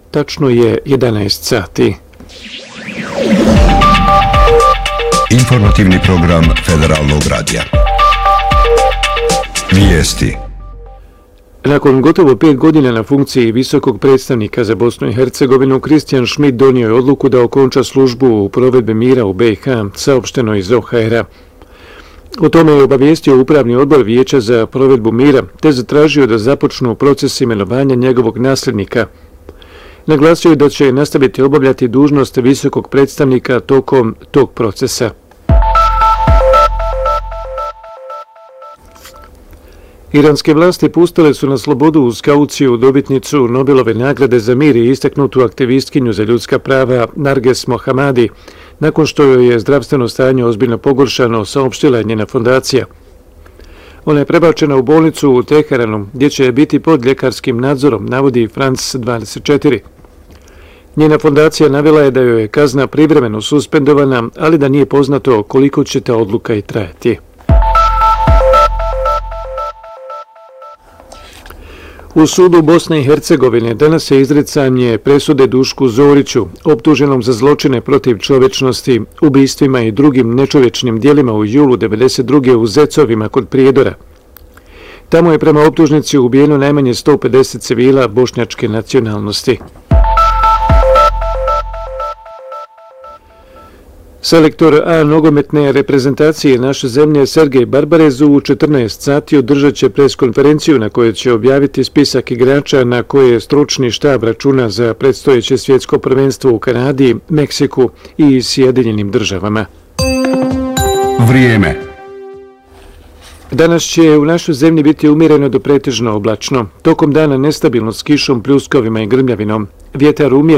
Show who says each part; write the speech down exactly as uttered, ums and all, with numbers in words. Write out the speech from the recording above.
Speaker 1: Tačno je jedanaest sati.
Speaker 2: Informativni program Federalnog radija. Vijesti.
Speaker 1: Nakon gotovo pet godina na funkciji visokog predstavnika za Bosnu i Hercegovinu, Kristijan Schmidt donio je odluku da okonča službu u provedbi mira u B i H, saopšteno iz O H R-a. O tome je obavijestio Upravni odbor Vijeća za provedbu mira, te zatražio da započnu proces imenovanja njegovog nasljednika. Naglasio je da će nastaviti obavljati dužnost visokog predstavnika tokom tog procesa. Iranske vlasti pustile su na slobodu uz kauciju dobitnicu Nobelove nagrade za mir i istaknutu aktivistkinju za ljudska prava Narges Mohammadi, nakon što joj je zdravstveno stanje ozbiljno pogoršano, saopštila je njena fondacija. Ona je prebačena u bolnicu u Teheranu, gdje će biti pod ljekarskim nadzorom, navodi France dvadeset četiri. Njena fondacija navela je da joj je kazna privremeno suspendovana, ali da nije poznato koliko će ta odluka i trajati. U sudu Bosne i Hercegovine danas je izricanje presude Dušku Zoriću, optuženom za zločine protiv čovječnosti, ubistvima i drugim nečovječnim dijelima u julu devedeset druge u Zecovima kod Prijedora. Tamo je prema optužnici ubijeno najmanje sto pedeset civila bošnjačke nacionalnosti. Selektor A nogometne reprezentacije naše zemlje Sergej Barbarez u četrnaest sati održat će preskonferenciju na kojoj će objaviti spisak igrača na koje stručni štab računa za predstojeće svjetsko prvenstvo u Kanadi, Meksiku i Sjedinjenim državama.
Speaker 2: Vrijeme.
Speaker 1: Danas će u našoj zemlji biti umjereno do pretežno oblačno. Tokom dana nestabilno s kišom, pljuskovima i grmljavinom. Vjetar umjereno